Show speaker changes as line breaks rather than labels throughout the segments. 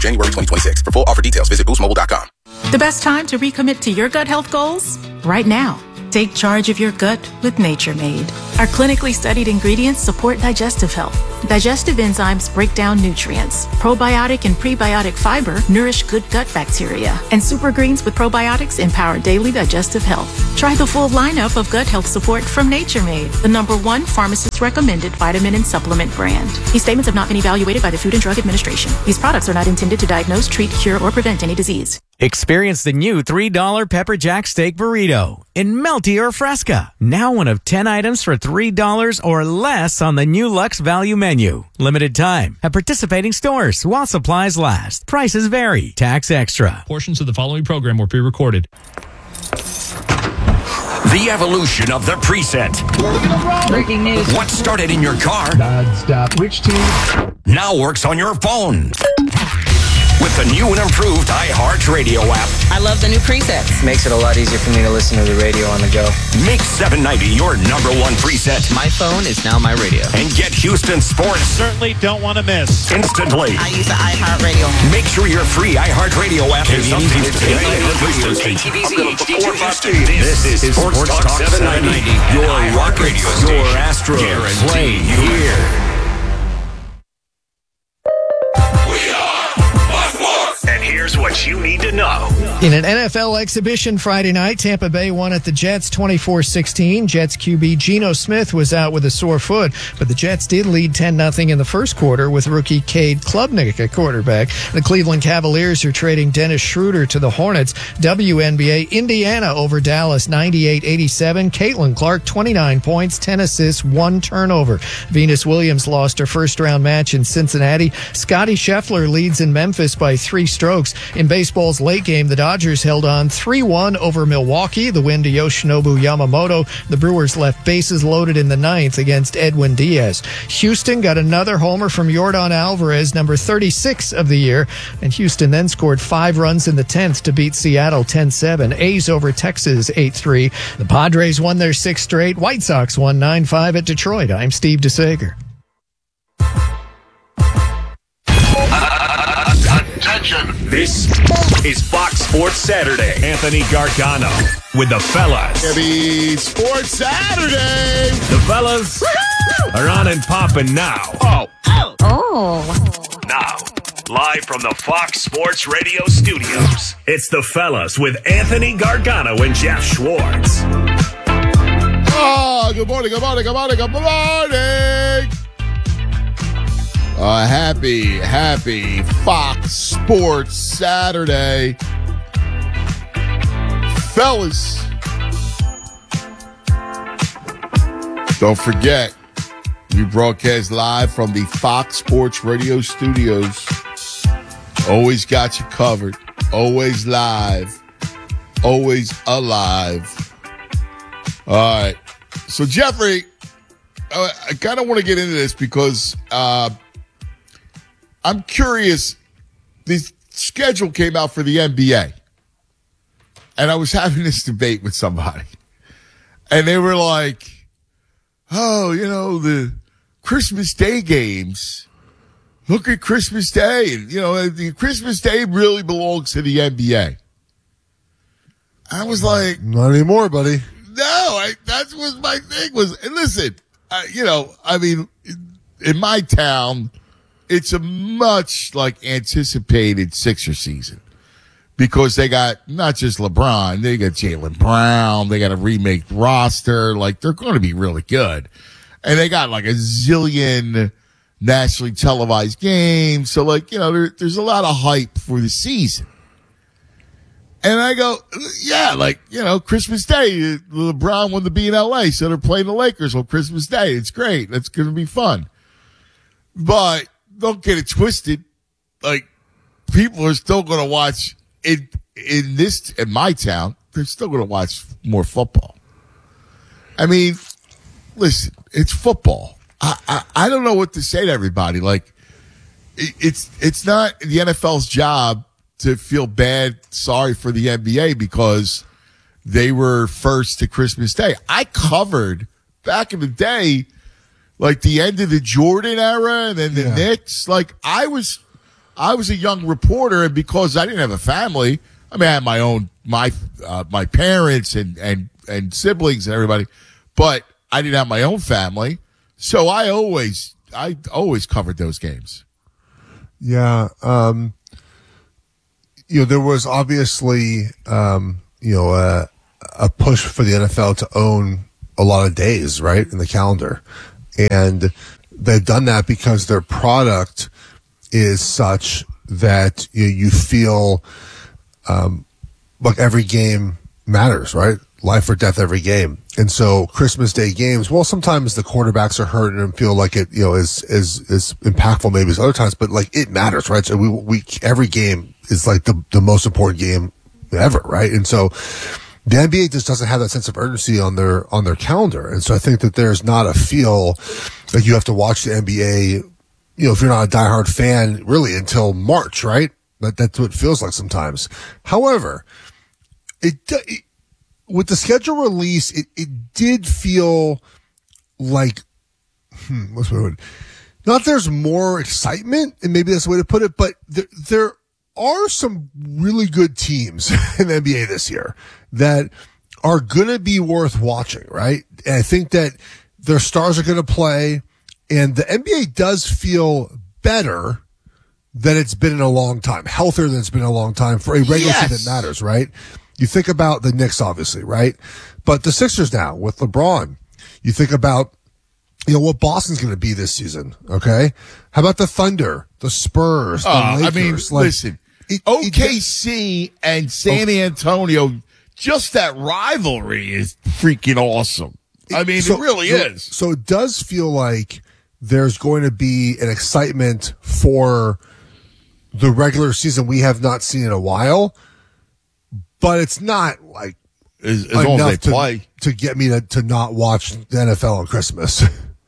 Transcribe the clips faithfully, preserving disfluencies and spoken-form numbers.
January twenty twenty-six. For full offer details, visit boost mobile dot com.
The best time to recommit to your gut health goals? Right now. Take charge of your gut with Nature Made. Our clinically studied ingredients support digestive health. Digestive enzymes break down nutrients. Probiotic and prebiotic fiber nourish good gut bacteria. And super greens with probiotics empower daily digestive health. Try the full lineup of gut health support from Nature Made, the number one pharmacist recommended vitamin and supplement brand. These statements have not been evaluated by the Food and Drug Administration. These products are not intended to diagnose, treat, cure, or prevent any disease.
Experience the new three dollar Pepper Jack Steak Burrito in Melty or Fresca. Now one of ten items for three dollars or less on the new Lux Value Menu. Limited time at participating stores while supplies last. Prices vary. Tax extra.
Portions of the following program were pre-recorded.
The evolution of the preset.
Breaking news.
What started in your car
Non-stop. Which team
now works on your phone. With the new and improved iHeartRadio app.
I love the new presets.
Makes it a lot easier for me to listen to the radio on the go.
Make seven ninety your number one preset.
My phone is now my radio.
And get Houston sports.
Certainly don't want to miss.
Instantly.
I use the iHeartRadio.
Make sure your free iHeartRadio app is updated today. Houston's A T V Z H D two Houston. This is Sports Talk seven ninety. Your rock radio station. Your Astros play here. And here's what you need to know.
In an N F L exhibition Friday night, Tampa Bay won at the Jets twenty-four sixteen. Jets Q B Geno Smith was out with a sore foot, but the Jets did lead ten nothing in the first quarter with rookie Cade Klubnik at quarterback. The Cleveland Cavaliers are trading Dennis Schroeder to the Hornets. W N B A, Indiana over Dallas ninety-eight eighty-seven. Caitlin Clark, twenty-nine points, ten assists, one turnover. Venus Williams lost her first-round match in Cincinnati. Scottie Scheffler leads in Memphis by three strokes. In baseball's late game, the Dodgers held on three one over Milwaukee. The win to Yoshinobu Yamamoto. The Brewers left bases loaded in the ninth against Edwin Diaz. Houston got another homer from Yordan Alvarez, number thirty-six of the year. And Houston then scored five runs in the tenth to beat Seattle ten seven. A's over Texas eight three. The Padres won their sixth straight. White Sox won nine five at Detroit. I'm Steve DeSager.
Attention. This is Fox Sports Saturday. Anthony Gargano with the fellas.
Happy Sports Saturday.
The fellas Woo-hoo! Are on and popping now. Oh.
Oh. Oh.
Now, live from the Fox Sports Radio studios, it's the fellas with Anthony Gargano and Jeff Schwartz.
Oh, good morning, good morning, good morning, good morning. Uh, happy, happy Fox Sports Saturday. Fellas, don't forget, we broadcast live from the Fox Sports Radio studios. Always got you covered. Always live. Always alive. All right. So, Jeffrey, uh, I kind of want to get into this because uh, I'm curious. The schedule came out for the N B A. And I was having this debate with somebody. And they were like, oh, you know, the Christmas Day games. Look at Christmas Day. And, you know, the Christmas Day really belongs to the N B A. I was like,
not anymore, buddy.
No, I, that was my thing was, and listen, uh, you know, I mean, in my town, it's a much like anticipated Sixer season because they got not just LeBron, they got Jaylen Brown, they got a remake roster. Like they're going to be really good. And they got like a zillion nationally televised games. So like, you know, there, there's a lot of hype for the season. And I go, yeah, like, you know, Christmas Day, LeBron won to be in L A, so they're playing the Lakers on Christmas Day. It's great. That's going to be fun. But don't get it twisted. Like, people are still going to watch in, in this, in my town, they're still going to watch more football. I mean, listen, it's football. I, I, I don't know what to say to everybody. Like, it, it's, it's not the N F L's job to feel bad, sorry for the N B A because they were first to Christmas Day. I covered back in the day, like the end of the Jordan era and then the yeah. Knicks. Like I was I was a young reporter, and because I didn't have a family, I mean, I had my own, my uh, my parents and, and, and siblings and everybody, but I didn't have my own family, so I always, I always covered those games.
Yeah, um, you know, there was obviously, um, you know, uh, a push for the N F L to own a lot of days, right, in the calendar. And they've done that because their product is such that you, you feel um, like every game matters, right? Life or death every game. And so Christmas Day games, well, sometimes the quarterbacks are hurt and feel like it, you know, is, is, is impactful maybe as other times, but like it matters, right? So we, we, every game is like the, the most important game ever, right? And so the N B A just doesn't have that sense of urgency on their, on their calendar. And so I think that there's not a feel that you have to watch the N B A, you know, if you're not a diehard fan really until March, right? That, that's what it feels like sometimes. However, it, it with the schedule release, it, it did feel like, hmm, what's the word? Not there's more excitement, and maybe that's the way to put it, but there, there are some really good teams in the N B A this year that are going to be worth watching, right? And I think that their stars are going to play, and the N B A does feel better than it's been in a long time, healthier than it's been in a long time for a regular
Yes.
season that matters, right? You think about the Knicks, obviously, right? But the Sixers now with LeBron. You think about, you know, what Boston's going to be this season, okay? How about the Thunder, the Spurs, the
Uh,
Lakers?
I mean,
like,
listen,
it-
O
it-
K C and San Antonio, just that rivalry is freaking awesome. I mean,
so-
it really
so-
is.
So it does feel like there's going to be an excitement for the regular season we have not seen in a while, but it's not like
As, as long as
enough
they
to,
play.
to get me to, to not watch the N F L on Christmas.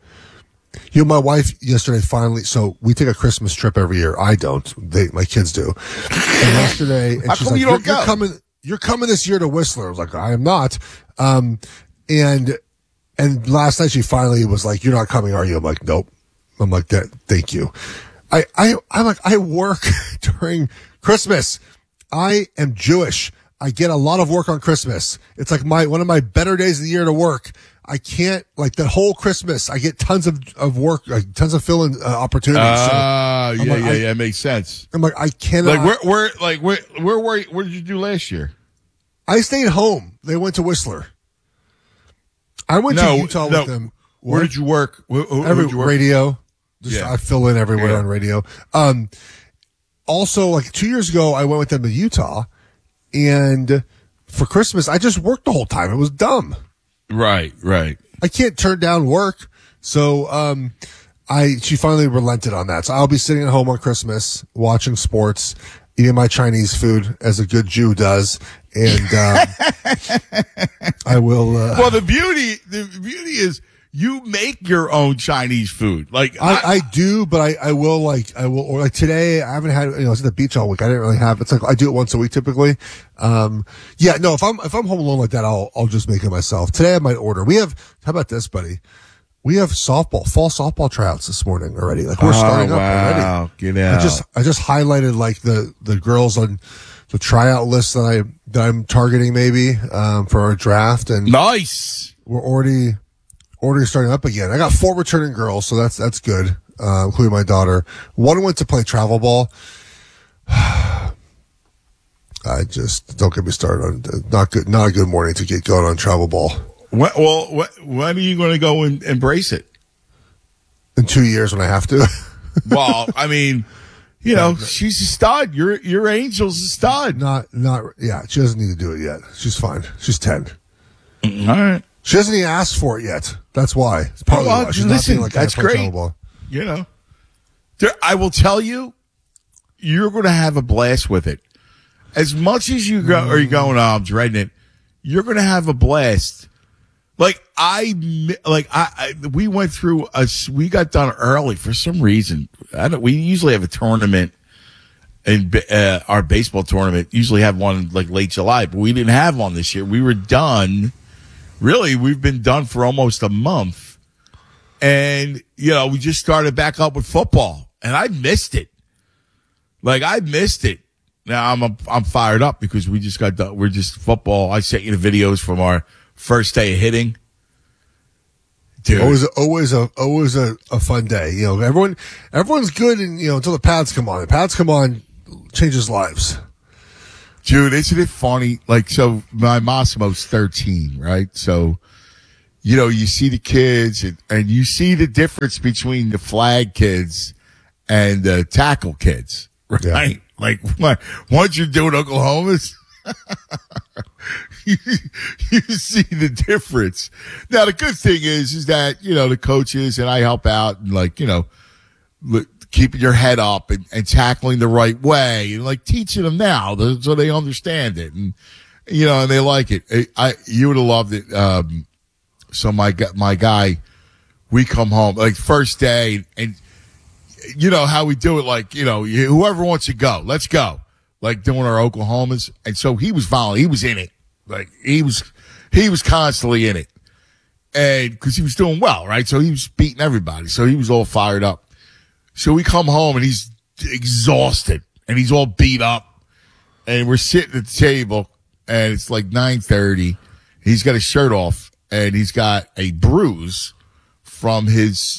You know, my wife yesterday finally, so we take a Christmas trip every year. I don't. They, my kids do. And yesterday, and
How
she's
come
like,
you
you're,
don't
you're
go?"
coming, you're coming this year to Whistler. I was like, I am not. Um, and, and last night she finally was like, you're not coming, are you? I'm like, nope. I'm like, that, thank you. I, I, I'm like, I work during Christmas. I am Jewish. I get a lot of work on Christmas. It's like my, one of my better days of the year to work. I can't, like the whole Christmas, I get tons of, of work, like, tons of fill-in uh, opportunities.
Ah,
So I'm
yeah,
like,
yeah,
I-
yeah, it makes sense.
I'm like, I cannot.
Like, where, where, like, where, where, where, where did you do last year?
I stayed home. They went to Whistler. I went
No,
to Utah
no.
with them.
Where did you work? Where, where,
Every
where'd you work?
radio. Just,
Yeah.
I fill in everywhere
Yeah.
on radio. Um, also, like two years ago, I went with them to Utah, and for Christmas, I just worked the whole time. It was dumb.
Right, right.
I can't turn down work. So, um, I, she finally relented on that. So I'll be sitting at home on Christmas, watching sports, eating my Chinese food as a good Jew does. And, um, I will, uh,
Well, the beauty, the beauty is you make your own Chinese food. Like,
I, I do, but I, I will like, I will, or like today, I haven't had, you know, I was at the beach all week. I didn't really have, it's like, I do it once a week typically. Um, yeah, no, if I'm, if I'm home alone like that, I'll, I'll just make it myself. Today I might order. We have, how about this, buddy? We have softball, fall softball tryouts this morning already. Like we're
Oh,
starting up
wow.
already.
Get out.
I just, I just highlighted like the, the girls on the tryout list that I, that I'm targeting maybe, um, for our draft. And
nice.
we're already, already starting up again. I got four returning girls, so that's, that's good, uh, including my daughter. One went to play travel ball. I just, don't get me started on, not good, not a good morning to get going on travel ball.
When, well, wh- when are you going to go and embrace it?
In two years when I have to.
Well, I mean, you know, she's a stud. Your your angel's a stud.
Not, not, yeah, she doesn't need to do it yet. She's fine. She's ten.
All right.
She hasn't even asked for it yet. That's why. It's partly
Well,
why. She's
listen,
not being like,
that's
"Can I play
great.
travel ball?"
You know, there, I will tell you, you're going to have a blast with it. As much as you go, are you going, oh, I'm dreading it. You're going to have a blast. Like I, like I, I, we went through a, we got done early for some reason. I don't, we usually have a tournament in uh, our baseball tournament, usually have one like late July, but we didn't have one this year. We were done. Really, we've been done for almost a month. And, you know, we just started back up with football and I missed it. Like, I missed it. Now I'm a, I'm fired up because we just got done. We're just football. I sent you the videos from our first day of hitting. Dude.
Always, always a, always a, a fun day. You know, everyone, everyone's good, and you know until the pads come on. The pads come on, changes lives.
Dude, isn't it funny? Like, so my Massimo's thirteen, right? So, you know, you see the kids, and, and you see the difference between the flag kids and the tackle kids, right? Yeah. Like, once you're doing Oklahoma's, you, you see the difference. Now, the good thing is, is that, you know, the coaches and I help out and, like, you know, keeping your head up and, and tackling the right way and, like, teaching them now so they understand it. And, you know, and they like it. I, I you would have loved it. Um, so my, my guy, we come home, like, first day, and, you know how we do it, like, you know, whoever wants to go, let's go. Like doing our Oklahomas. And so he was following, he was in it. Like he was, he was constantly in it. And cause he was doing well, right? So he was beating everybody. So he was all fired up. So we come home and he's exhausted and he's all beat up and we're sitting at the table and it's like nine thirty. He's got his shirt off and he's got a bruise from his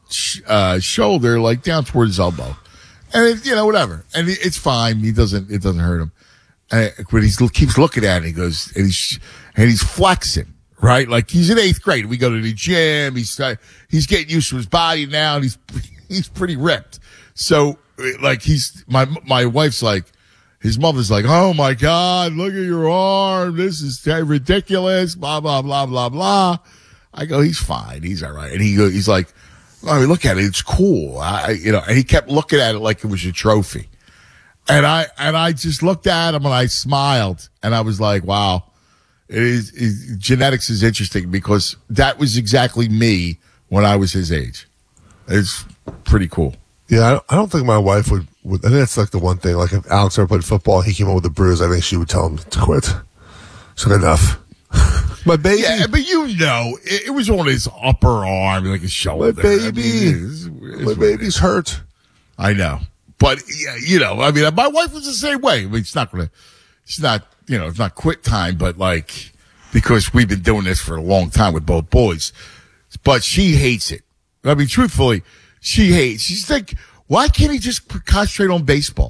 Uh, shoulder, like down towards his elbow, and it, you know, whatever, and it, it's fine. He doesn't, it doesn't hurt him. And, but he keeps looking at it. And he goes, and he's and he's flexing, right? Like he's in eighth grade. We go to the gym. He's he's getting used to his body now, and he's he's pretty ripped. So, like he's my my wife's like, his mother's like, oh my God, look at your arm. This is ridiculous. Blah blah blah blah blah. I go, he's fine. He's all right. And he goes, he's like, I mean, look at it. It's cool. I, you know, and he kept looking at it like it was a trophy. And I, and I just looked at him and I smiled and I was like, wow, it is, it, genetics is interesting because that was exactly me when I was his age. It's pretty cool.
Yeah. I don't, I don't think my wife would, would, I think that's like the one thing, like if Alex ever played football, he came up with a bruise, I think she would tell him to quit. So enough. My baby.
Yeah, but you know, it, it was on his upper arm, like his shoulder.
My baby.
I mean, it's, it's
my baby's hurt.
I know. But, you know, I mean, my wife was the same way. I mean, it's not going to, it's not, you know, it's not quit time, but like, because we've been doing this for a long time with both boys. But she hates it. I mean, truthfully, she hates, she's like, why can't he just concentrate on baseball?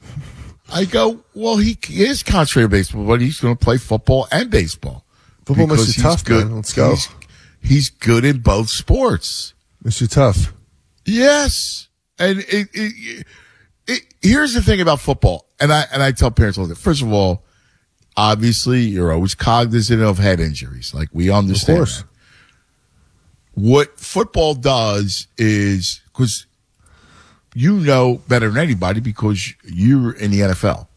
I go, well, he is concentrating on baseball, but he's going to play football and baseball.
Football makes you tough,
good.
man. Let's go.
He's, he's good in both sports.
Makes you tough.
Yes. And it, it, it, it, here's the thing about football. And I, and I tell parents all that. First of all, obviously you're always cognizant of head injuries. Like we understand. Of course. That. What football does is, cause you know better than anybody because you're in the N F L.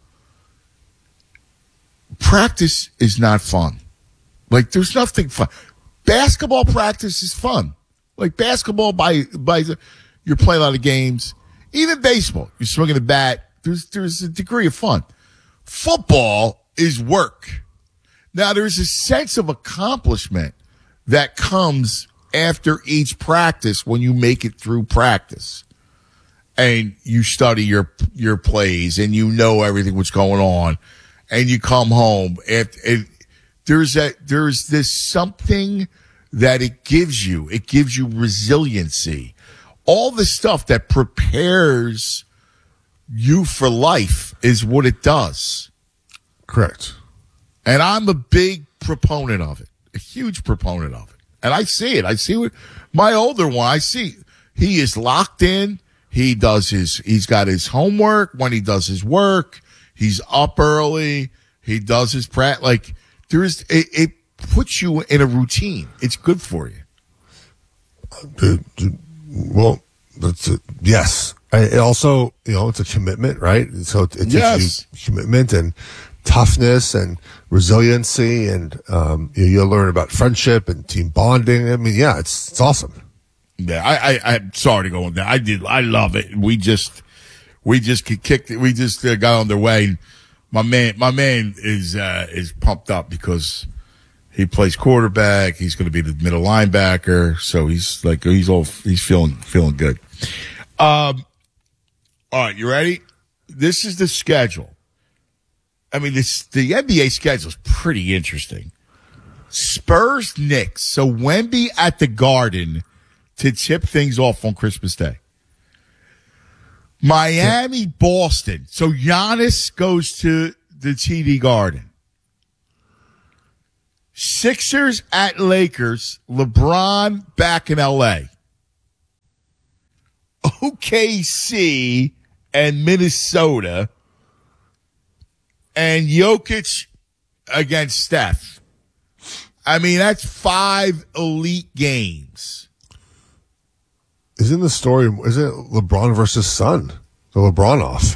Practice is not fun. Like there's nothing fun. Basketball practice is fun. Like basketball by, by the, you're playing a lot of games. Even baseball, you're swinging a bat. There's, there's a degree of fun. Football is work. Now there's a sense of accomplishment that comes after each practice when you make it through practice. And you study your, your plays and you know everything what's going on and you come home and, and there's a, there's this something that it gives you. It gives you resiliency. All the stuff that prepares you for life is what it does.
Correct.
And I'm a big proponent of it, a huge proponent of it. And I see it. I see what my older one, I see he is locked in. He does his, he's got his homework when he does his work. He's up early. He does his practice. Like there's, it, it puts you in a routine. It's good for you.
Uh, well, that's a, yes. It also, you know, it's a commitment, right? So it, it teaches
yes.
you commitment and toughness and resiliency, and um, you, you'll learn about friendship and team bonding. I mean, yeah, it's it's awesome.
Yeah, I, I, I'm sorry to go on that. I did, I love it. We just, we just kicked it. We just uh, got on their way. My man, my man is, uh, is pumped up because he plays quarterback. He's going to be the middle linebacker. So he's like, he's all, he's feeling, feeling good. Um, all right. You ready? this is the schedule. I mean, this the N B A schedule is pretty interesting. Spurs, Knicks. So Wemby at the Garden to tip things off on Christmas Day. Miami, Boston. So Giannis goes to the T D Garden. Sixers at Lakers. LeBron back in L A. O K C and Minnesota. And Jokic against Steph. I mean, that's five elite games.
Isn't the story, isn't it LeBron versus Son? The LeBron off.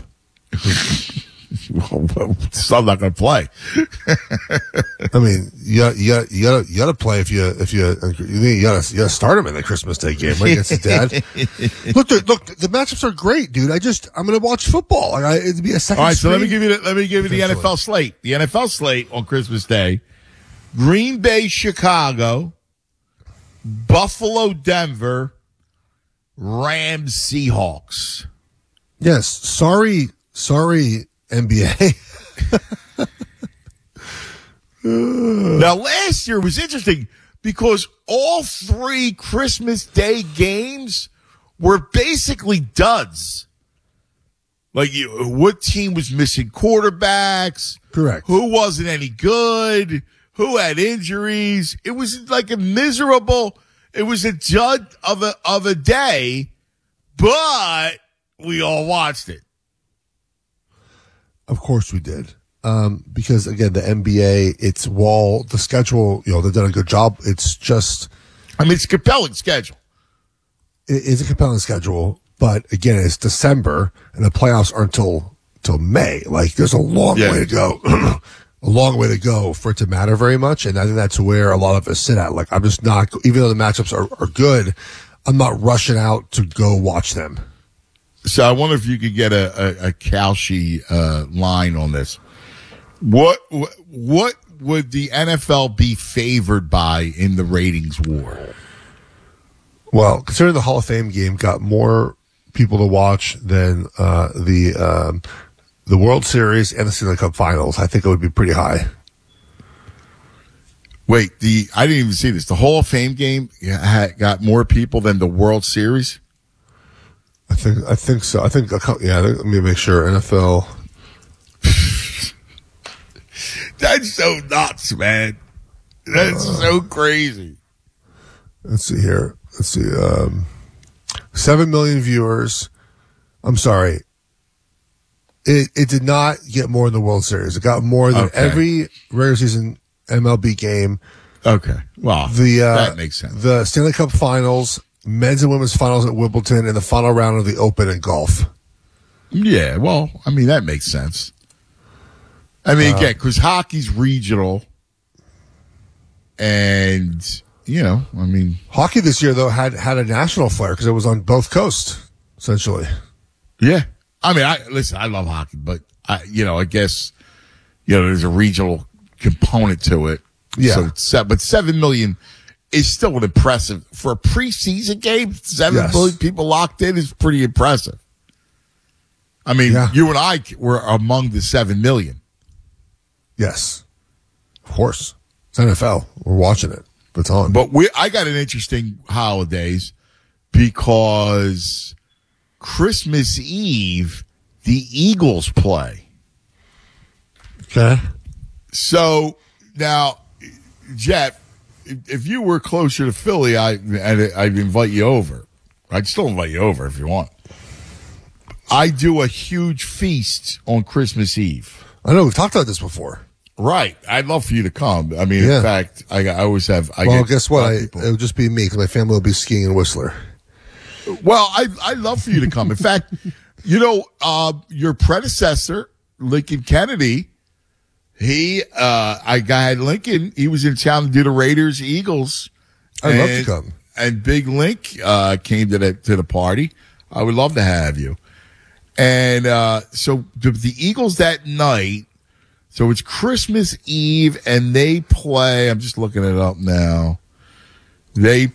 Well, Son not going to play.
I mean, you got you got you got you got to play if you if you you got to you got to start him in the Christmas Day game right against his dad. look, the, look, the matchups are great, dude. I just I'm going to watch football. Like I, it'd be a second.
All right, so let me
screen.
give you the, let me give you the N F L slate. The N F L slate on Christmas Day: Green Bay, Chicago, Buffalo, Denver, Rams, Seahawks.
Yes, sorry, sorry, N B A.
Now, last year was interesting because all three Christmas Day games were basically duds. Like, you, what team was missing quarterbacks?
Correct.
Who wasn't any good? Who had injuries? It was like a miserable. It was a dud of a of a day, but we all watched it.
Of course we did. Um, because again, the N B A, it's wall, the schedule, you know, they've done a good job. It's just,
I mean, it's a compelling schedule.
It is a compelling schedule, but again, it's December and the playoffs aren't until, till May. Like there's a long
Yeah.
way to go, a long way to go for it to matter very much. And I think that's where a lot of us sit at. Like I'm just not, even though the matchups are, are good, I'm not rushing out to go watch them.
So I wonder if you could get a, a, a Kalshi uh, line on this. What what would the N F L be favored by in the ratings war?
Well, considering the Hall of Fame game got more people to watch than uh, the um, the World Series and the Stanley Cup Finals, I think it would be pretty high.
Wait, the I didn't even see this. The Hall of Fame game had, got more people than the World Series?
I think I think so. I think yeah. Let me make sure. N F L.
That's so nuts, man. That's uh, so crazy.
Let's see here. Let's see. Um, Seven million viewers. I'm sorry. It it did not get more in the World Series. It got more than
Okay.
every regular season M L B game.
Okay. Well,
the uh,
that makes sense.
The Stanley Cup Finals, men's and women's finals at Wimbledon, and the final round of the Open in golf.
Yeah, well, I mean, that makes sense. I mean,
Uh,
again, because hockey's regional. And, you know, I mean.
Hockey this year, though, had, had a national flair because it was on both coasts, essentially.
Yeah. I mean, I listen, I love hockey, but, I, you know, I guess, you know, there's a regional component to it.
Yeah.
So, it's, but seven million is still an impressive. For a preseason game, seven
Yes.
million people locked in is pretty impressive. I mean,
Yeah.
you and I were among the seven million.
Yes. Of course. It's N F L. We're watching it. It's on.
But we, I got an interesting holidays because Christmas Eve, the Eagles play.
Okay.
So now, Jeff, if you were closer to Philly, I, I'd, I'd invite you over. I'd still invite you over if you want. I do a huge feast on Christmas Eve.
I know we've talked about this before.
Right. I'd love for you to come. I mean,
Yeah.
in fact, I, I always have. I
well,
get
guess what? I,
people.
it would just be me because my family will be skiing in Whistler.
Well, I I love for you to come. In fact, you know, uh, your predecessor, Lincoln Kennedy, he, uh, I got Lincoln. He was in town to do the Raiders Eagles.
I'd love to
And-
come.
And Big Link uh, came to the to the party. I would love to have you. And uh, so the, the Eagles that night. So it's Christmas Eve, and they play. I'm just looking it up now. They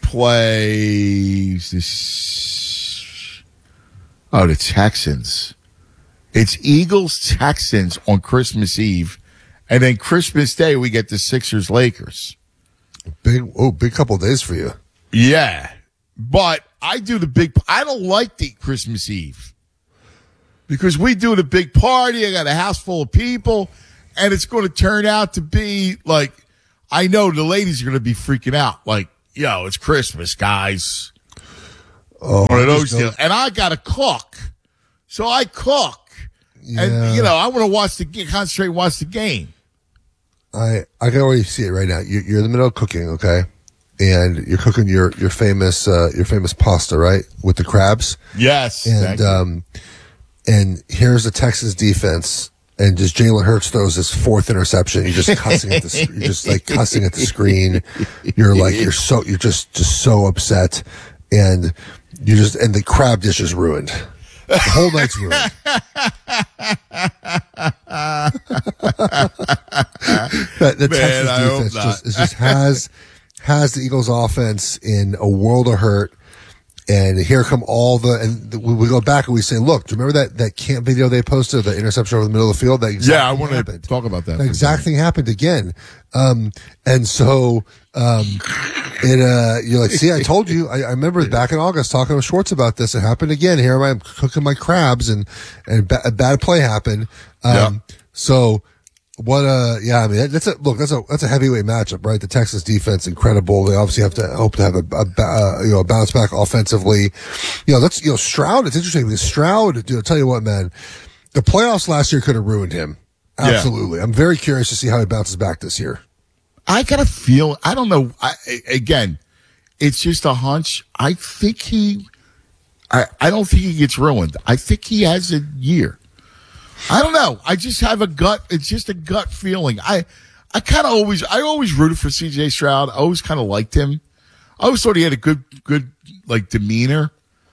play this. Oh, the Texans. It's Eagles-Texans on Christmas Eve, and then Christmas Day we get the Sixers-Lakers.
Big, oh, big couple of days for you.
Yeah, but I do the big. I don't like the Christmas Eve because we do the big party. I got a house full of people, and it's going to turn out to be like. I know the ladies are going to be freaking out. Like, yo, it's Christmas, guys.
Oh,
One of those deals. And I got to cook, so I cook,
yeah.
and you know I want to watch the concentrate, and watch the game.
I I can already see it right now. You're, you're in the middle of cooking, okay, and you're cooking your your famous uh, your famous pasta, right, with the crabs.
Yes,
and um, and here's the Texans defense, and just Jalen Hurts throws his fourth interception. You're just cussing at the you're just like cussing at the screen. You're like you're so you're just just so upset, and you just and the crab dish is ruined. The whole night's ruined. the the
Man,
Texas
I hope
defense
not.
just, it just has has the Eagles offense in a world of hurt. And here come all the, and we, we go back and we say, look, do you remember that, that camp video they posted, the interception over the middle of the field? That exact
Yeah, I
thing
want
happened.
to talk about that.
The exact thing happened again. Um, and so, um, it, uh, you're like, see, I told you, I, I remember back in August talking to Schwartz about this. It happened again. Here I am cooking my crabs and, and ba- a bad play happened. Um,
Yeah.
so, What uh yeah I mean that's a look that's a that's a heavyweight matchup, right? The Texas defense incredible. They obviously have to hope to have a, a uh, you know a bounce back offensively. You know that's you know Stroud. It's interesting because Stroud. Dude, I'll tell you what, man, the playoffs last year could have ruined him. Absolutely. Yeah. I'm very curious to see how he bounces back this year.
I got a feel. I don't know. I, again, it's just a hunch. I think he. I I don't think he gets ruined. I think he has a year. I don't know. I just have a gut. It's just a gut feeling. I, I kind of always, I always rooted for C J Stroud. I always kind of liked him. I always thought he had a good, good, like demeanor.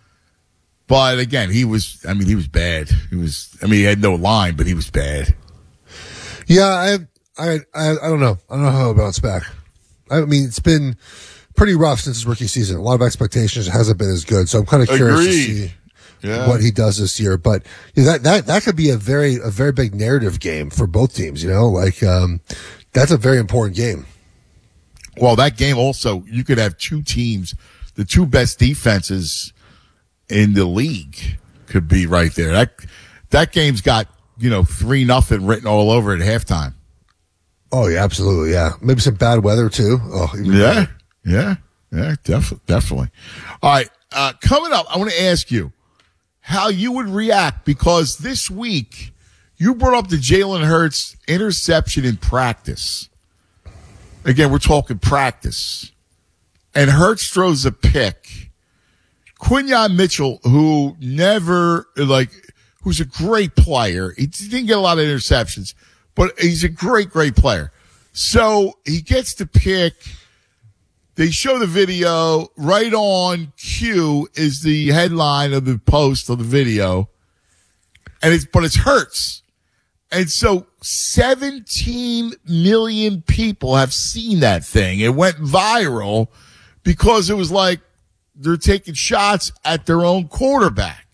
But again, he was, I mean, he was bad. He was, I mean, he had no line, but he was bad.
Yeah. I, I, I, I don't know. I don't know how he'll bounce back. I mean, it's been pretty rough since his rookie season. A lot of expectations. It hasn't been as good. So I'm kind of curious
Agreed.
to see.
Yeah.
What he does this year, but you know, that that that could be a very a very big narrative game for both teams. You know, like um, that's a very important game.
Well, that game also, you could have two teams, the two best defenses in the league could be right there. That that game's got you know three nothing written all over it at halftime.
Oh yeah, absolutely, yeah. Maybe some bad weather too. Oh even
yeah,
better.
yeah, yeah, definitely, definitely. All right, uh, coming up, I want to ask you how you would react, because this week you brought up the Jalen Hurts interception in practice. Again, we're talking practice. And Hurts throws a pick. Quinyon Mitchell, who never, like, who's a great player. He didn't get a lot of interceptions, but he's a great, great player. So he gets the pick. They show the video. Right on cue is the headline of the post of the video. And it's, but it's Hurts. And so seventeen million people have seen that thing. It went viral because it was like they're taking shots at their own quarterback.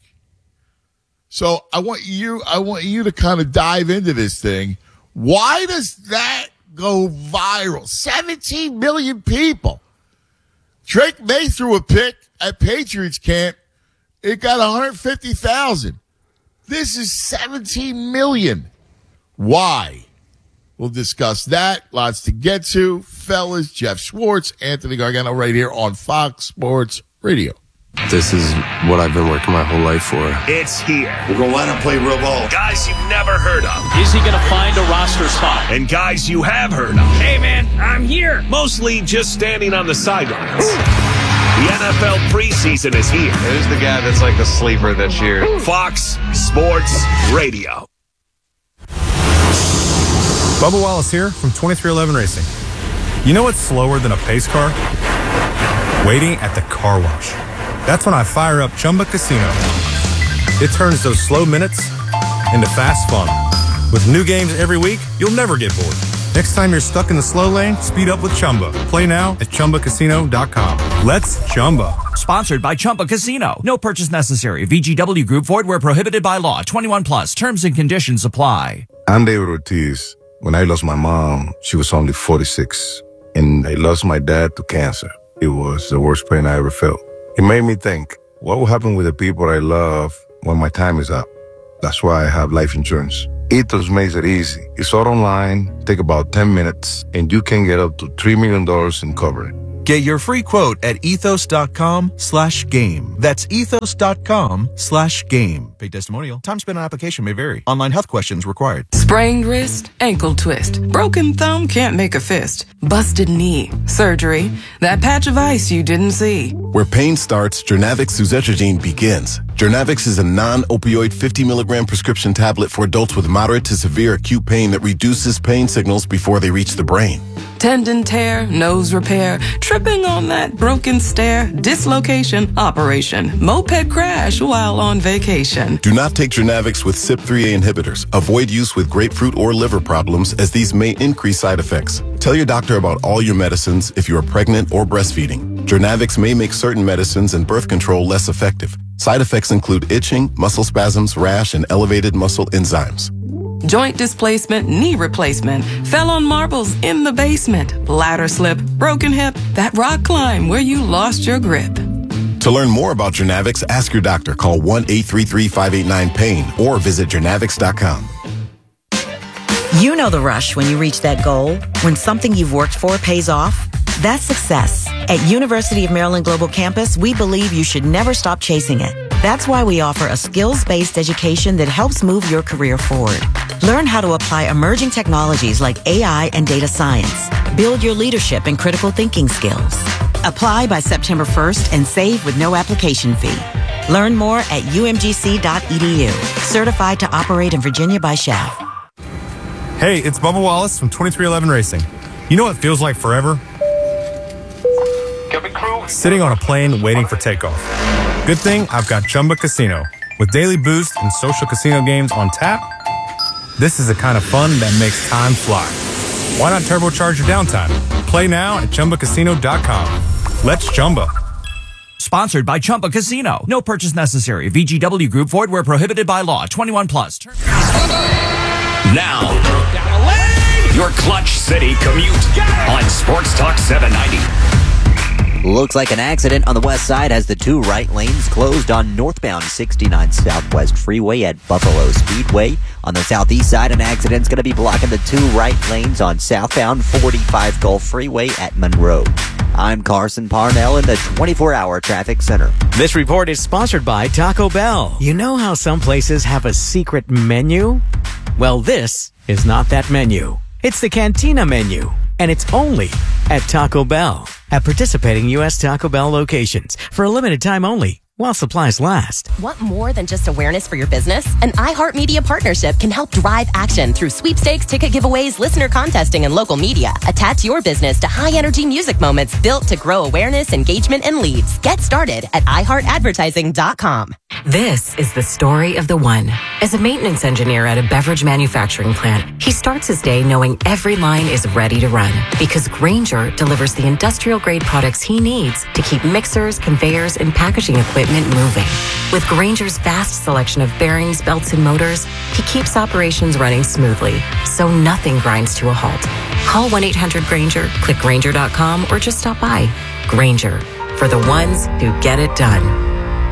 So I want you, I want you to kind of dive into this thing. Why does that go viral? seventeen million people. Drake May threw a pick at Patriots camp. It got one hundred fifty thousand. This is seventeen million. Why? We'll discuss that. Lots to get to. Fellas, Jeff Schwartz, Anthony Gargano right here on Fox Sports Radio.
This is what I've been working my whole life for.
It's here.
We're going to let him play real ball.
Guys you've never heard of.
Is he going to find a roster spot?
And guys you have heard of.
Hey, man, I'm here.
Mostly just standing on the sidelines. The N F L preseason is here.
Who's the guy that's like the sleeper this year?
Fox Sports Radio.
Bubba Wallace here from twenty-three eleven Racing. You know what's slower than a pace car? Waiting at the car wash. That's when I fire up Chumba Casino. It turns those slow minutes into fast fun. With new games every week, you'll never get bored. Next time you're stuck in the slow lane, speed up with Chumba. Play now at Chumba Casino dot com. Let's Chumba.
Sponsored by Chumba Casino. No purchase necessary. V G W Group. Void where prohibited by law. twenty-one plus. Terms and conditions apply.
I'm David Ortiz. When I lost my mom, she was only forty-six. And I lost my dad to cancer. It was the worst pain I ever felt. It made me think, what will happen with the people I love when my time is up? That's why I have life insurance. Ethos makes it easy. It's all online, take about ten minutes, and you can get up to three million dollars in coverage.
Get your free quote at ethos.com slash game. That's ethos.com slash game. Paid testimonial. Time spent on application may vary. Online health questions required.
Sprained wrist, ankle twist. Broken thumb can't make a fist. Busted knee. Surgery. That patch of ice you didn't see.
Where pain starts, Jernavix suzetrigine begins. Jernavix is a non-opioid fifty milligram prescription tablet for adults with moderate to severe acute pain that reduces pain signals before they reach the brain.
Tendon tear, nose repair, tripping on that broken stair, dislocation, operation, moped crash while on vacation.
Do not take Jernavix with C Y P three A inhibitors. Avoid use with grapefruit or liver problems as these may increase side effects. Tell your doctor about all your medicines if you are pregnant or breastfeeding. Jernavix may make certain medicines and birth control less effective. Side effects include itching, muscle spasms, rash, and elevated muscle enzymes.
Joint displacement, knee replacement, fell on marbles in the basement, ladder slip, broken hip, that rock climb where you lost your grip.
To learn more about Jernavix, ask your doctor. Call one eight three three, five eight nine, pain or visit jernavix dot com.
You know the rush when you reach that goal, when something you've worked for pays off. That's success. At University of Maryland Global Campus, we believe you should never stop chasing it. That's why we offer a skills-based education that helps move your career forward. Learn how to apply emerging technologies like A I and data science. Build your leadership and critical thinking skills. Apply by September first and save with no application fee. Learn more at u m g c dot e d u. Certified to operate in Virginia by S C H A F.
Hey, it's Bubba Wallace from twenty-three eleven Racing. You know what feels like forever? Sitting on a plane waiting for takeoff. Good thing I've got Chumba Casino. With daily boost and social casino games on tap, this is the kind of fun that makes time fly. Why not turbocharge your downtime? Play now at chumba casino dot com. Let's Chumba.
Sponsored by Chumba Casino. No purchase necessary. V G W Group. Void where prohibited by law. twenty-one plus.
Now, your Clutch City commute on Sports Talk seven ninety.
Looks like an accident on the west side has the two right lanes closed on northbound sixty-nine Southwest Freeway at Buffalo Speedway. On the southeast side, an accident's going to be blocking the two right lanes on southbound forty-five Gulf Freeway at Monroe. I'm Carson Parnell in the twenty-four hour traffic center.
This report is sponsored by Taco Bell. You know how some places have a secret menu? Well, this is not that menu. It's the Cantina menu, and it's only at Taco Bell. At participating U S Taco Bell locations for a limited time only while supplies last.
Want more than just awareness for your business? An iHeartMedia partnership can help drive action through sweepstakes, ticket giveaways, listener contesting, and local media. Attach your business to high-energy music moments built to grow awareness, engagement, and leads. Get started at i heart advertising dot com.
This is the story of the one. As a maintenance engineer at a beverage manufacturing plant, he starts his day knowing every line is ready to run because Grainger delivers the industrial-grade products he needs to keep mixers, conveyors, and packaging equipment moving. With Grainger's vast selection of bearings, belts, and motors, he keeps operations running smoothly, so nothing grinds to a halt. Call one eight hundred Grainger, click Grainger dot com, or just stop by. Grainger, for the ones who get it done.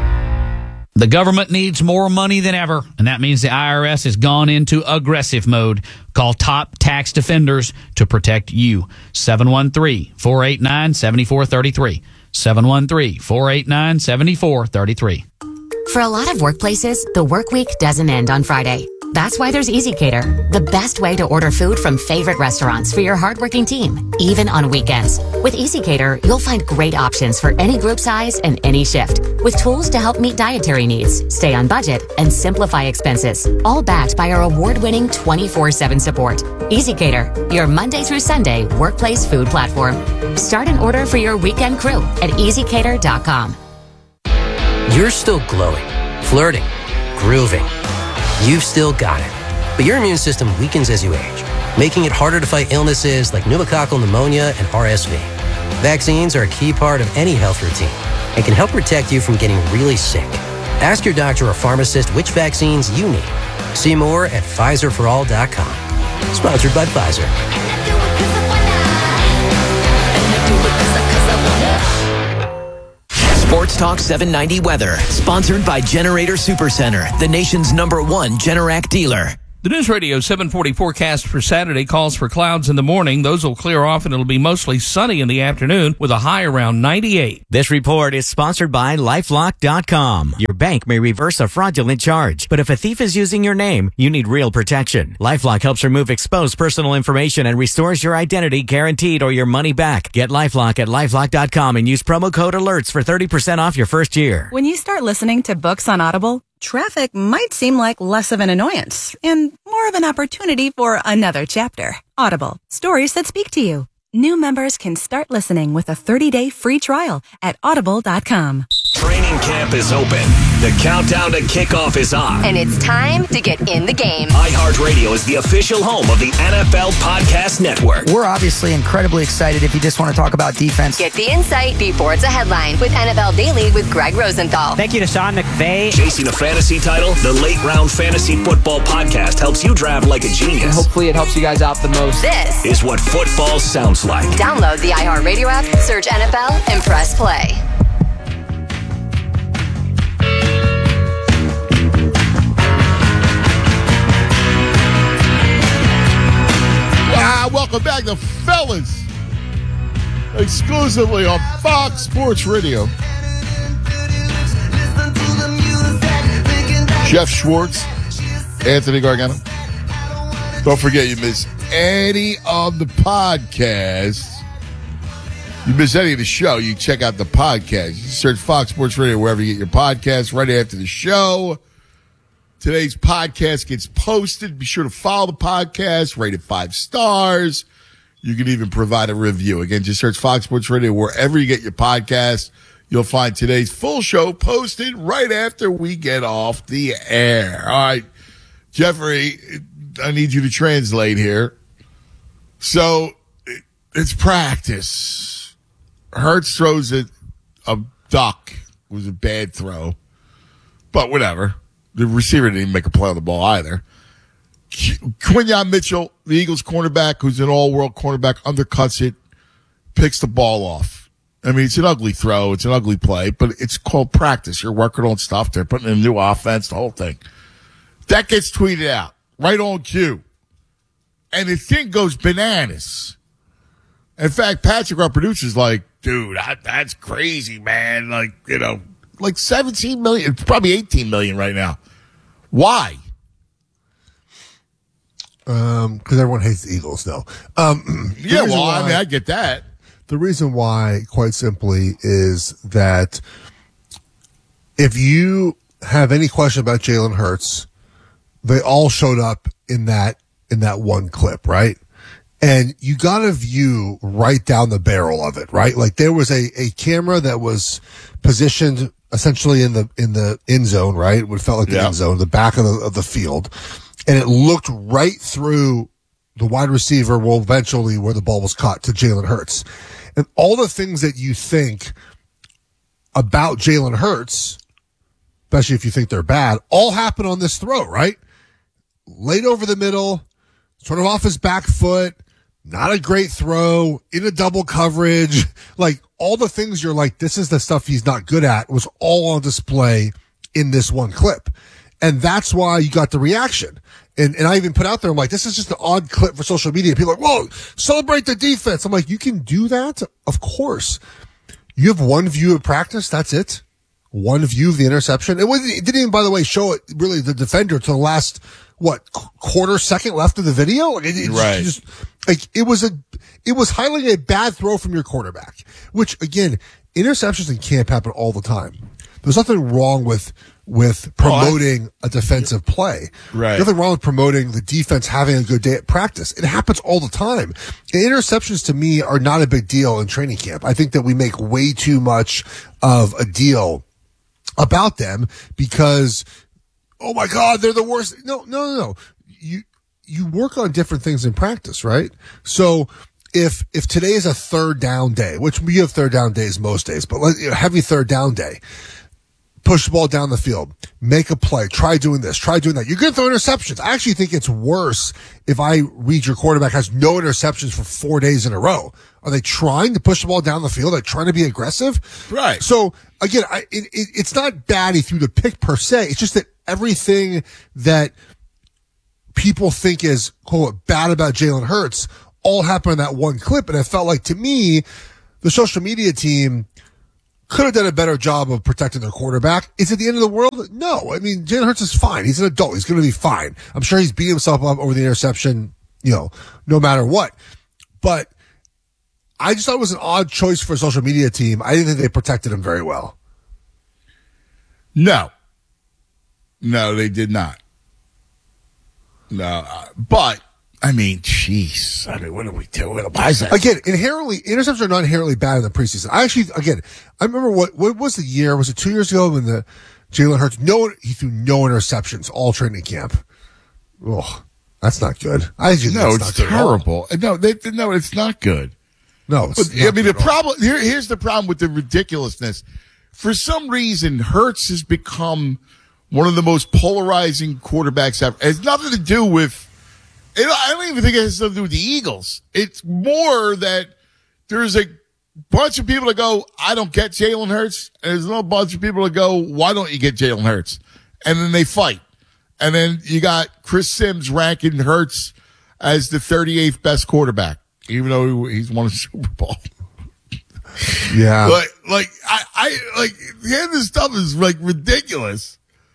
The government needs more money than ever, and that means the I R S has gone into aggressive mode. Call Top Tax Defenders to protect you. seven one three, four eight nine, seven four three three. seven one three, four eight nine, seven four three three.
For a lot of workplaces, the work week doesn't end on Friday. That's why there's EasyCater, the best way to order food from favorite restaurants for your hardworking team, even on weekends. With EasyCater, you'll find great options for any group size and any shift, with tools to help meet dietary needs, stay on budget, and simplify expenses, all backed by our award-winning twenty-four seven support. EasyCater, your Monday through Sunday workplace food platform. Start an order for your weekend crew at easy cater dot com.
You're still glowing, flirting, grooving. You've still got it.
But your immune system weakens as you age, making it harder to fight illnesses like pneumococcal pneumonia and R S V. Vaccines are a key part of any health routine and can help protect you from getting really sick. Ask your doctor or pharmacist which vaccines you need. See more at Pfizer for all dot com. Sponsored by Pfizer.
Sports Talk seven ninety weather, sponsored by Generator Supercenter, the nation's number one Generac dealer.
The News Radio seven forty forecast for Saturday calls for clouds in the morning. Those will clear off and it'll be mostly sunny in the afternoon with a high around ninety-eight.
This report is sponsored by LifeLock dot com. Your bank may reverse a fraudulent charge, but if a thief is using your name, you need real protection. LifeLock helps remove exposed personal information and restores your identity guaranteed or your money back. Get LifeLock at LifeLock dot com and use promo code ALERTS for thirty percent off your first year.
When you start listening to books on Audible, traffic might seem like less of an annoyance and more of an opportunity for another chapter. Audible, stories that speak to you. New members can start listening with a thirty-day free trial at audible dot com.
Training camp is open. The countdown to kickoff is on.
And it's time to get in the game.
iHeartRadio is the official home of the N F L Podcast Network.
We're obviously incredibly excited if you just want to talk about defense.
Get the insight before it's a headline with N F L Daily with Greg Rosenthal.
Thank you to Sean McVay.
Chasing a fantasy title, the Late Round Fantasy Football Podcast helps you draft like a genius.
And hopefully it helps you guys out the most.
This
is what football sounds like.
Download the iHeartRadio app, search N F L, and press play.
Wow, welcome back to Fellas, exclusively on Fox Sports Radio. Jeff Schwartz, Anthony Gargano. Don't forget, you miss any of the podcasts. You miss any of the show, you check out the podcast. You search Fox Sports Radio wherever you get your podcasts right after the show. Today's podcast gets posted. Be sure to follow the podcast, rate it five stars. You can even provide a review. Again, just search Fox Sports Radio wherever you get your podcast. You'll find today's full show posted right after we get off the air. All right, Jeffrey, I need you to translate here. So it's practice. Hurts throws a, a duck. It was a bad throw, but whatever. The receiver didn't even make a play on the ball either. Quinyon Mitchell, the Eagles cornerback, who's an all-world cornerback, undercuts it, picks the ball off. I mean, it's an ugly throw. It's an ugly play, but it's called practice. You're working on stuff. They're putting in a new offense, the whole thing. That gets tweeted out right on cue. And the thing goes bananas. In fact, Patrick, our producer's like, dude, I, that's crazy, man. Like, you know, like seventeen million, it's probably eighteen million right now. Why?
Um, because everyone hates the Eagles, though. Um,
yeah, well, why, I mean, I get that.
The reason why, quite simply, is that if you have any question about Jalen Hurts, they all showed up in that in that one clip, right? And you got to view right down the barrel of it, right? Like there was a, a camera that was positioned essentially in the in the end zone, right? What felt like the yeah. end zone, the back of the of the field, and it looked right through the wide receiver. Well, eventually where the ball was caught to Jalen Hurts, and all the things that you think about Jalen Hurts, especially if you think they're bad, all happen on this throw, right? Laid over the middle, sort of off his back foot. Not a great throw, in a double coverage, like all the things you're like, this is the stuff he's not good at, was all on display in this one clip. And that's why you got the reaction. And and I even put out there, I'm like, this is just an odd clip for social media. People are like, whoa, celebrate the defense. I'm like, you can do that? Of course. You have one view of practice, that's it. One view of the interception. It, wasn't, it didn't even, by the way, show it really the defender to the last, what, quarter second left of the video? Like, it, it
right.
Just, like, it was a, it was highlighting a bad throw from your quarterback, which again, interceptions in camp happen all the time. There's nothing wrong with, with promoting oh, I, a defensive play.
Right.
Nothing wrong with promoting the defense having a good day at practice. It happens all the time. And interceptions to me are not a big deal in training camp. I think that we make way too much of a deal about them because, oh my God, they're the worst. No, no, no, no. You, you work on different things in practice, right? So if if today is a third down day, which we have third down days most days, but let, you know, heavy third down day, push the ball down the field, make a play, try doing this, try doing that. You're going to throw interceptions. I actually think it's worse if I read your quarterback has no interceptions for four days in a row. Are they trying to push the ball down the field? Are they trying to be aggressive?
Right.
So again, I, it, it, it's not bad he threw the pick per se. It's just that everything that people think is, quote, bad about Jalen Hurts all happened in that one clip. And it felt like, to me, the social media team could have done a better job of protecting their quarterback. Is it the end of the world? No. I mean, Jalen Hurts is fine. He's an adult. He's going to be fine. I'm sure he's beat himself up over the interception, you know, no matter what. But I just thought it was an odd choice for a social media team. I didn't think they protected him very well.
No. No, they did not. No. Uh, but, I mean, jeez. I mean, what are we doing? Why is that?
Again, inherently, interceptions are not inherently bad in the preseason. I actually, again, I remember what, what was the year? Was it two years ago when the Jalen Hurts, no, he threw no interceptions all training camp. Oh, that's not good. I just,
no,
that's
it's
not good
terrible. No, they, no, it's not good.
No, it's
but,
not
I mean,
good
the problem, here, here's the problem with the ridiculousness. For some reason, Hurts has become one of the most polarizing quarterbacks ever. It has nothing to do with, it, I don't even think it has something to do with the Eagles. It's more that there's a bunch of people that go, I don't get Jalen Hurts. And there's another bunch of people that go, why don't you get Jalen Hurts? And then they fight. And then you got Chris Sims ranking Hurts as the thirty-eighth best quarterback, even though he's won a Super Bowl.
Yeah.
But, like, I, I, like, the end of this stuff is, like, ridiculous.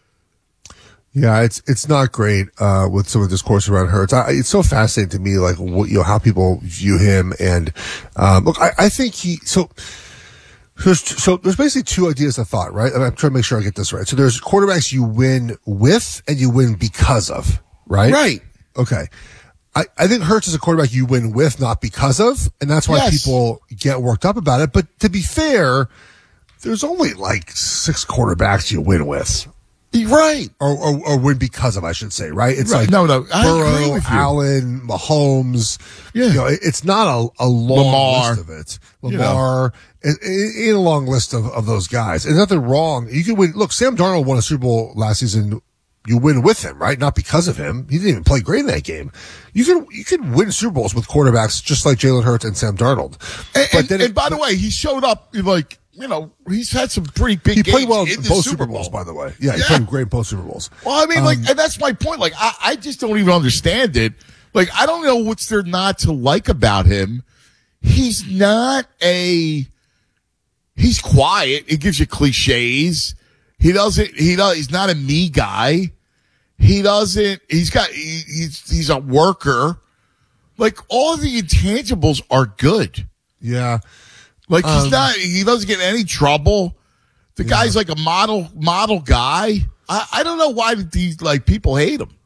Yeah, it's it's not great uh, with some of the discourse around Hurts. I, it's so fascinating to me, like, what, you know, how people view him. And um, look, I, I think he so there's so there's basically two ideas of thought, right? And I'm trying to make sure I get this right. So there's quarterbacks you win with and you win because of, right?
Right.
Okay. I, I think Hurts is a quarterback you win with, not because of, and that's why
Yes.
people get worked up about it. But to be fair, there's only like six quarterbacks you win with.
Right.
Or, or, or win because of, I should say, right? It's
Right.
like
No, no, I agree
Burrow,
with you.
Allen, Mahomes.
Yeah.
You know, it, it's not a, a long
Lamar.
list of it.
You
Lamar, it, it ain't a long list of, of those guys. There's nothing wrong. You can win. Look, Sam Darnold won a Super Bowl last season. You win with him, right? Not because of him. He didn't even play great in that game. You can, you can win Super Bowls with quarterbacks just like Jalen Hurts and Sam Darnold.
And,
But
and,
then
and
it-
by the way, he showed up, like, you know, he's had some pretty big
he
games
played well
in
in
the
both
Super
Super
Bowl.
Bowls, by the way. Yeah, he
Yeah.
played great in both Super Bowls.
Well, I mean, like,
Um,
and that's my point. Like, I, I just don't even understand it. Like, I don't know what's there not to like about him. He's not a, he's quiet. He gives you cliches. He doesn't, he does, he's not a me guy. He doesn't, he's got, he, he's, he's a worker. Like, all the intangibles are good.
Yeah.
Like, he's
Um,
not, he doesn't get in any trouble. The guy's like a model, model guy. I, I don't know why these, like, people hate him.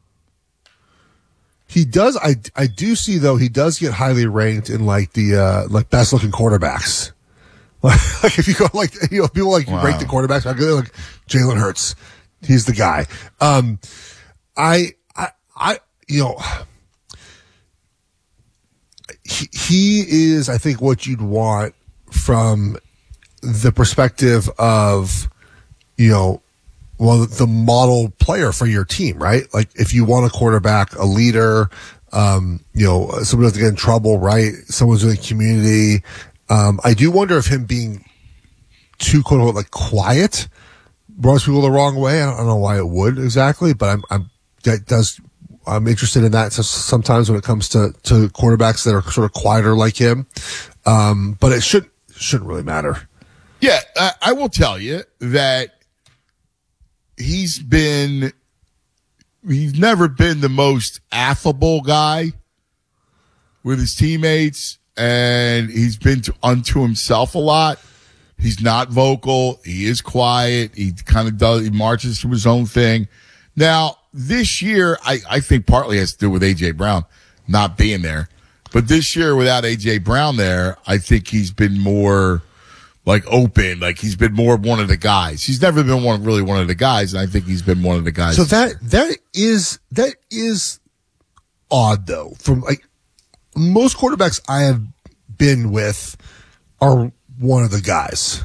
He does. I, I do see though. He does get highly ranked in like the uh, like best looking quarterbacks. Like, like if you go like you know people like
Wow.
rank the quarterbacks. I go like Jalen Hurts. He's the guy. Um, I I I you know he, he is I think what you'd want from the perspective of you know. Well, the model player for your team, right? Like if you want a quarterback, a leader, um, you know, someone doesn't get in trouble, right? Someone's in the community. Um, I do wonder if him being too quote unquote like quiet rubs people the wrong way. I don't, I don't know why it would exactly, but I'm, I'm, that does, I'm interested in that so sometimes when it comes to, to quarterbacks that are sort of quieter like him. Um, but it should, shouldn't really matter.
Yeah, I, I will tell you that he's been, he's never been the most affable guy with his teammates, and he's been to, unto himself a lot. He's not vocal. He is quiet. He kind of does, he marches through his own thing. Now, this year, I, I think partly has to do with A J Brown not being there. But this year, without A J Brown there, I think he's been more like open, like he's been more one of the guys. He's never been one really one of the guys, and I think he's been one of the guys.
So that that is that is odd though. From like most quarterbacks I have been with are one of the guys.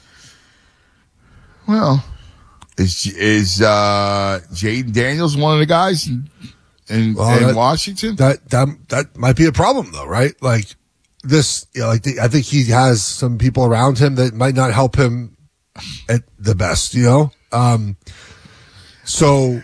Well, is is uh, Jaden Daniels one of the guys in, in,
Well,
in
that-
Washington?
That that that might be a problem though, right? Like this, you know, like the, I think he has some people around him that might not help him at the best, you know. Um, so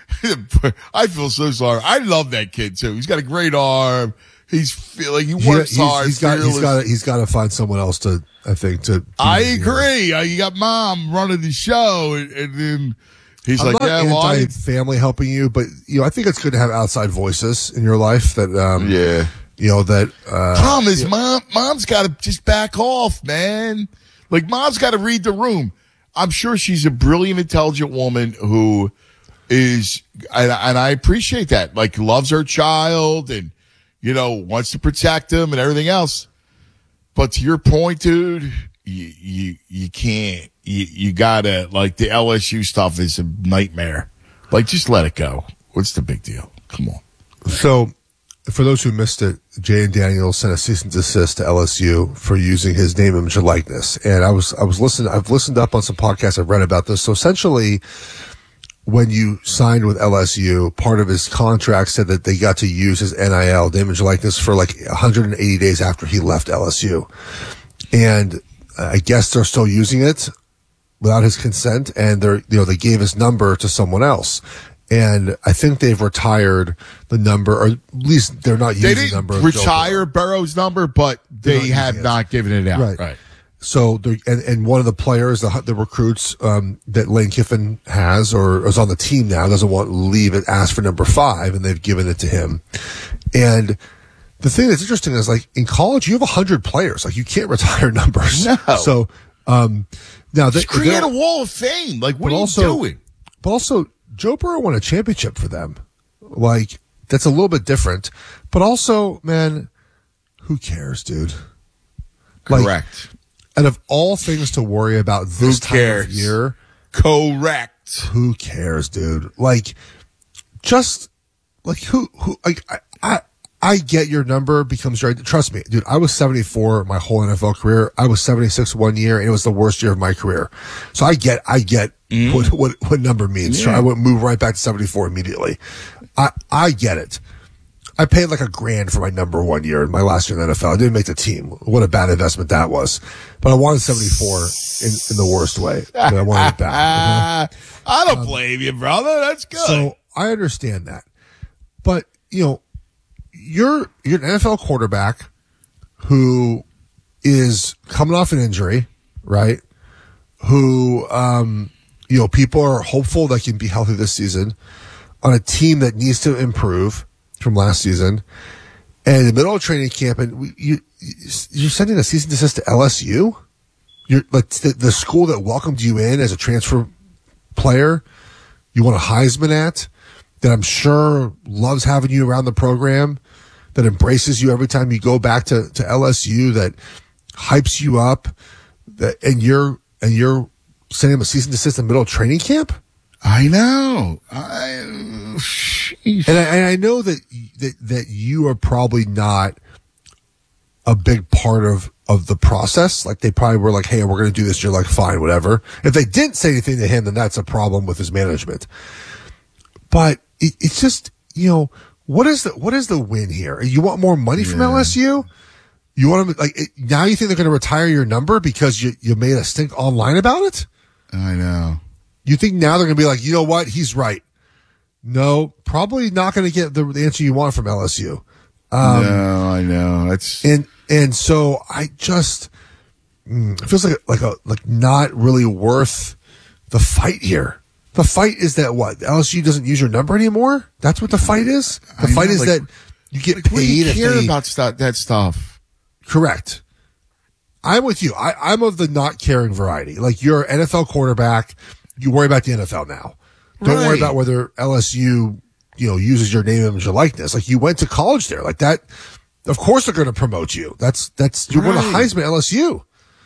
I feel so sorry. I love that kid too. He's got a great arm. He's feeling he
he-
works
he's,
hard.
he's got he's
fearless.
got he's got to find someone else to. I think to.
I agree. Uh, You got mom running the show, and, and then he's
I'm
like,
not
"Yeah, well, I,
anti-family helping you, but you know, I think it's good to have outside voices in your life that, um,
yeah,
you know that. Uh,
problem is, mom, mom's got to just back off, man. Like, mom's got to read the room. I'm sure she's a brilliant, intelligent woman who is, and, and I appreciate that. Like, loves her child, and you know, wants to protect him and everything else. But to your point, dude, you you, you can't. You, you gotta, like, the L S U stuff is a nightmare. Like, just let it go. What's the big deal? Come on.
So, for those who missed it, Jaden Daniels sent a cease and desist to L S U for using his name, image, and likeness. And I was I was listening. I've listened up on some podcasts. I've read about this. So essentially, when you signed with L S U, part of his contract said that they got to use his N I L, name, image, and likeness, for like one hundred eighty days after he left L S U. And I guess they're still using it without his consent, and they're, you know, they gave his number to someone else. And I think they've retired the number, or at least they're not
They
using the
didn't
number. of Joe
retire Burrow's number, but
They're
they
not
have
using it.
not given it out.
Right.
Right.
So, they're- and, and one of the players, the, the recruits um, that Lane Kiffin has, or is on the team now, doesn't want to leave it, asked for number five, and they've given it to him. And the thing that's interesting is, like, in college, you have one hundred players. Like, you can't retire numbers.
No.
So, um, now they
Just create a wall of fame. Like, what
but
are
also,
you doing?
But also, Joe Burrow won a championship for them. Like, that's a little bit different. But also, man, who cares, dude? Like,
Correct.
out of all things to worry about this
Who
time
cares?
of year,
Correct.
who cares, dude? Like, just like who who like I I, I get your number becomes your. Trust me, dude. I was seventy-four my whole N F L career. I was seventy-six one year, and it was the worst year of my career. So I get I get
Mm.
what what what number means. So
Yeah.
I would move right back to seventy-four immediately. I I get it. I paid like a grand for my number one year in my last year in the N F L. I didn't make the team. What a bad investment that was. But I wanted seventy-four in, in the worst way. I, mean, I wanted it back.
I don't blame you, brother. That's good.
So I understand that. But, you know, you're you're an N F L quarterback who is coming off an injury, right? Who, um, you know, people are hopeful that can be healthy this season on a team that needs to improve from last season. And in the middle of training camp, and we, you, you're sending a cease and desist to L S U? You're like the, the school that welcomed you in as a transfer player, you won a Heisman at, that I'm sure loves having you around the program, that embraces you every time you go back to, to L S U, that hypes you up, that and you're and you're sending him a cease and desist in the middle of training camp?
I know. I,
and, I, and I know that, that that you are probably not a big part of, of the process. Like, they probably were like, hey, we're going to do this. You're like, fine, whatever. If they didn't say anything to him, then that's a problem with his management. But it, it's just, you know, what is the what is the win here? You want more money from
Yeah.
L S U? You want them, like, it, now you think they're going to retire your number because you, you made a stink online about it?
I know.
You think now they're going to be like, you know what? He's right. No, probably not going to get the, the answer you want from L S U. Um,
no, I know. It's
and and so I just mm, it feels like a, like a like not really worth the fight here. The fight is that what L S U doesn't use your number anymore. That's what the fight is. The
I
fight
know,
is
like-
that you get
Like, what do
paid.
you
if
care
they-
about stu- that stuff?
Correct. I'm with you. I, I'm of the not caring variety. Like, you're an N F L quarterback. You worry about the N F L now. Don't worry
Right.
about whether L S U, you know, uses your name, image, or likeness. Like, you went to college there. Like that. Of course they're going to promote you. That's, that's, you won a
Right.
Heisman at L S U.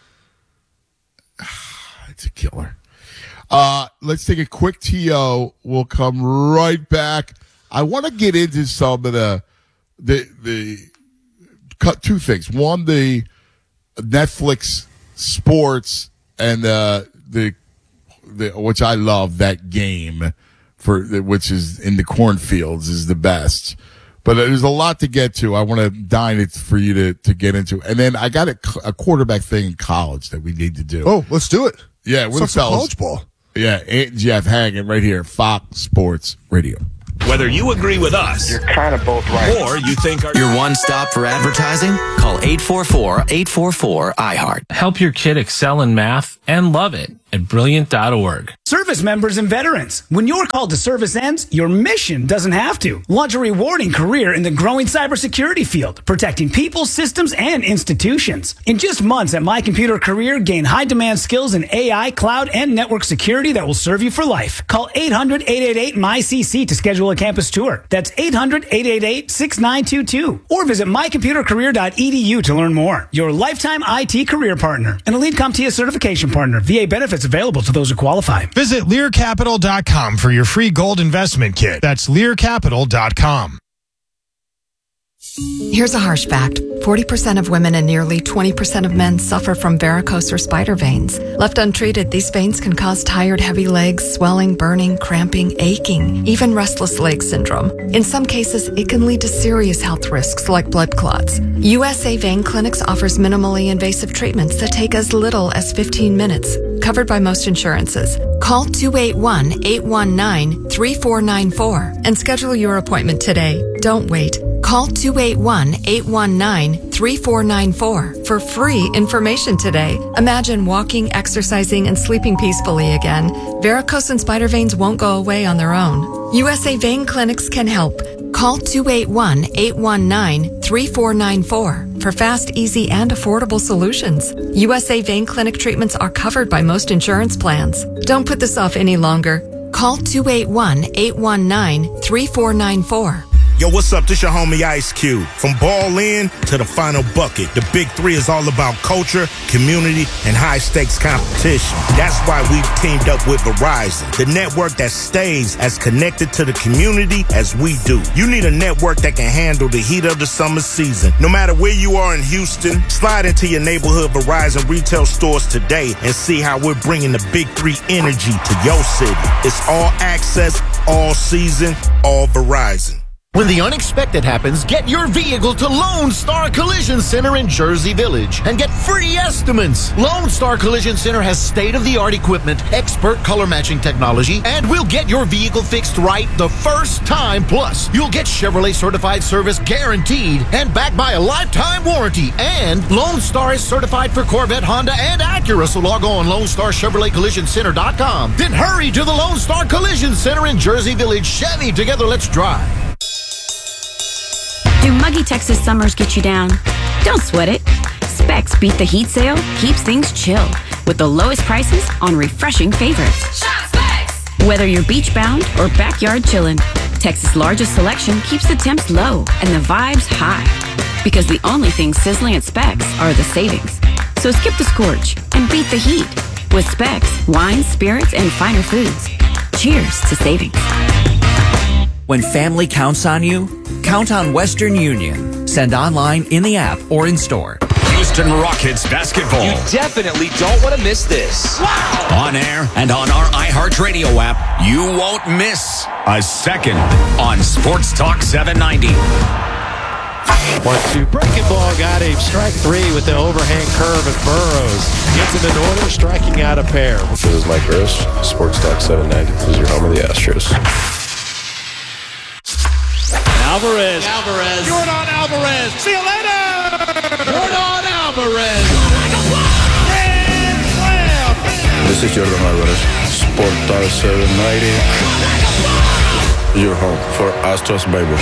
It's a killer. Uh, let's take a quick T O. We'll come right back. I want to get into some of the the the cut two things. One, the Netflix sports and uh, the the which I love that game for which is in the cornfields is the best. But there's a lot to get to. I want to dine it for you to, to get into. And then I got a, a quarterback thing in college that we need to do.
Oh, let's do it.
Yeah, we're the
Some
fellas.
college ball.
Yeah, Aunt Jeff Hagen right here, Fox Sports Radio.
Whether you agree with us, you're kind of both right, or you think our-
Your one stop for advertising? Call eight four four, eight four four, I heart.
Help your kid excel in math and love it at brilliant dot org.
Service members and veterans, when your call to service ends, your mission doesn't have to. Launch a rewarding career in the growing cybersecurity field, protecting people, systems, and institutions. In just months at My Computer Career, gain high-demand skills in A I, cloud, and network security that will serve you for life. Call eight hundred, eight eight eight, M Y C C to schedule a campus tour. That's eight hundred, eight eight eight, six nine two two. Or visit my computer career dot e d u to learn more. Your lifetime I T career partner. An Elite CompTIA certification partner. V A benefits available to those who qualify.
Visit Lear Capital dot com for your free gold investment kit. That's Lear Capital dot com.
Here's a harsh fact. forty percent of women and nearly twenty percent of men suffer from varicose or spider veins. Left untreated, these veins can cause tired, heavy legs, swelling, burning, cramping, aching, even restless leg syndrome. In some cases, it can lead to serious health risks like blood clots. U S A Vein Clinics offers minimally invasive treatments that take as little as fifteen minutes, covered by most insurances. Call two eight one, eight one nine, three four nine four and schedule your appointment today. Don't wait. Call two eight one, eight one nine, three four nine four for free information today. Imagine walking, exercising, and sleeping peacefully again. Varicose and spider veins won't go away on their own. U S A Vein Clinics can help. Call two eight one, eight one nine, three four nine four for fast, easy, and affordable solutions. U S A Vein Clinic treatments are covered by most insurance plans. Don't put this off any longer. Call two eight one, eight one nine, three four nine four.
Yo, what's up? This your homie Ice Cube. From ball in to the final bucket, the Big Three is all about culture, community, and high-stakes competition. That's why we've teamed up with Verizon, the network that stays as connected to the community as we do. You need a network that can handle the heat of the summer season. No matter where you are in Houston, slide into your neighborhood Verizon retail stores today and see how we're bringing the Big Three energy to your city. It's all access, all season, all Verizon.
When the unexpected happens, get your vehicle to Lone Star Collision Center in Jersey Village and get free estimates. Lone Star Collision Center has state-of-the-art equipment, expert color matching technology, and we'll get your vehicle fixed right the first time. Plus, you'll get Chevrolet certified service guaranteed and backed by a lifetime warranty. And Lone Star is certified for Corvette, Honda, and Acura. So log on Lone Star Chevrolet Collision Center dot com. Then hurry to the Lone Star Collision Center in Jersey Village. Chevy, together let's drive.
Do muggy Texas summers get you down? Don't sweat it. Specs Beat the Heat sale keeps things chill with the lowest prices on refreshing favorites. Shop Specs! Whether you're beach bound or backyard chillin', Texas' largest selection keeps the temps low and the vibes high. Because the only things sizzling at Specs are the savings. So skip the scorch and beat the heat with Specs, wines, spirits, and finer foods. Cheers to savings.
When family counts on you, count on Western Union. Send online, in the app, or in store.
Houston Rockets basketball.
You definitely don't want to miss this. Wow!
On air and on our iHeartRadio app, you won't miss a second on Sports Talk seven ninety.
One, two, breaking ball, got him. Strike three with the overhand curve at Burrows. Gets him in order, striking out a pair.
This is Mike Gross, Sports Talk seven ninety. This is your home of the Astros.
Alvarez. Alvarez. Jordan Alvarez. See you later. Jordan Alvarez. Grand slam.
This is Jordan Alvarez, Sport Talk seven ninety. Your home for Astros, baby.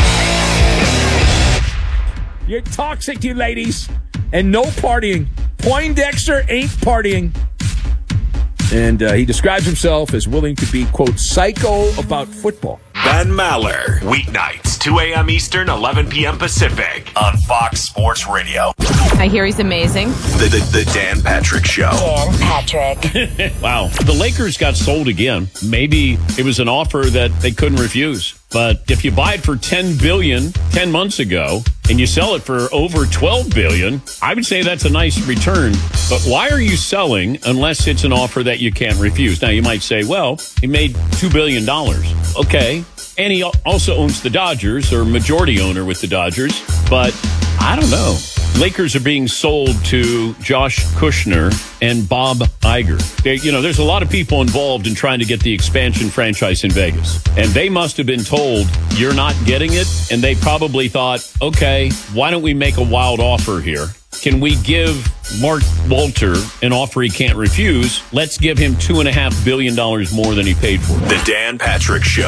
You're toxic, you ladies. And no partying. Poindexter ain't partying. And uh, he describes himself as willing to be, quote, psycho about football.
Ben Maller, weeknights, two a.m. Eastern, eleven p.m. Pacific, on Fox Sports Radio.
I hear he's amazing.
The, the, the Dan Patrick Show.
Dan Patrick.
Wow. The Lakers got sold again. Maybe it was an offer that they couldn't refuse.
But if you buy it for ten billion dollars ten months ago and you sell it for over twelve billion dollars, I would say that's a nice return. But why are you selling unless it's an offer that you can't refuse? Now, you might say, well, he made two billion dollars. Okay. And he also owns the Dodgers, or majority owner with the Dodgers. But I don't know. Lakers are being sold to Josh Kushner and Bob Iger. They, you know, there's a lot of people involved in trying to get the expansion franchise in Vegas. And they must have been told, you're not getting it. And they probably thought, okay, why don't we make a wild offer here? Can we give Mark Walter an offer he can't refuse? Let's give him two and a half billion dollars more than he paid for.
The Dan Patrick Show.